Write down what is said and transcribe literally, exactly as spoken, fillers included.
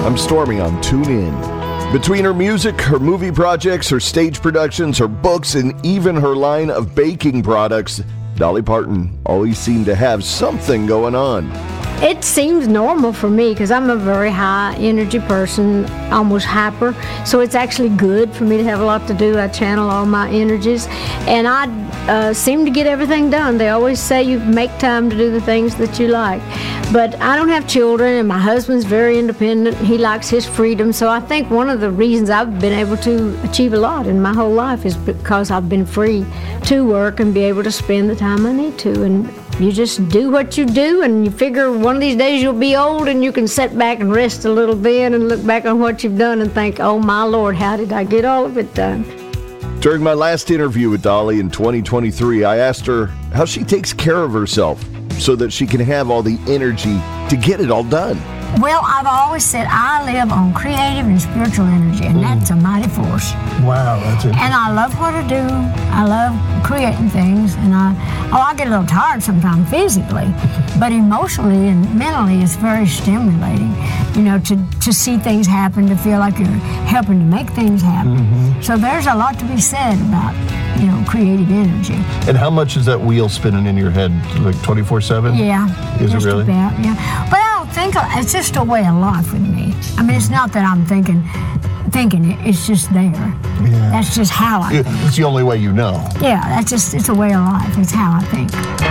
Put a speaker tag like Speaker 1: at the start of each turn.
Speaker 1: I'm Stormy on Tune In. Between her music, her movie projects, her stage productions, her books, and even her line of baking products, Dolly Parton always seemed to have something going on.
Speaker 2: It seems normal for me because I'm a very high energy person, almost hyper. So it's actually good for me to have a lot to do. I channel all my energies, and I uh, seem to get everything done. They always say you make time to do the things that you like. But I don't have children, and my husband's very independent. He likes his freedom. So I think one of the reasons I've been able to achieve a lot in my whole life is because I've been free to work and be able to spend the time I need to. And you just do what you do, and you figure one of these days you'll be old and you can sit back and rest a little bit and look back on what you've done and think, oh my Lord, how did I get all of it done?
Speaker 1: During my last interview with Dolly in twenty twenty-three, I asked her how she takes care of herself so that she can have all the energy to get it all done.
Speaker 2: Well, I've always said I live on creative and spiritual energy, and mm. that's a mighty force.
Speaker 3: Wow, that's it.
Speaker 2: And I love what I do. I love creating things, and I, oh, I get a little tired sometimes physically, but emotionally and mentally it's very stimulating, you know, to, to see things happen, to feel like you're helping to make things happen. Mm-hmm. So there's a lot to be said about, you know, creative energy.
Speaker 3: And how much is that wheel spinning in your head, like twenty-four seven?
Speaker 2: Yeah.
Speaker 3: Is it really?
Speaker 2: About, yeah. But I don't think, it's just a way of life with me. I mean, it's not that I'm thinking, thinking it, it's just there. Yeah. That's just how I
Speaker 3: it,
Speaker 2: think.
Speaker 3: It's the only way you know.
Speaker 2: Yeah, that's just, it's a way of life. It's how I think.